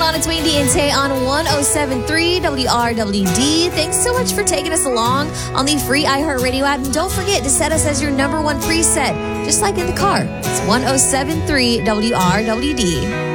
going on? It's Wendy and Tay on 107.3 WRWD. Thanks so much for taking us along on the free iHeartRadio app. And don't forget to set us as your number one preset, just like in the car. It's 107.3 WRWD.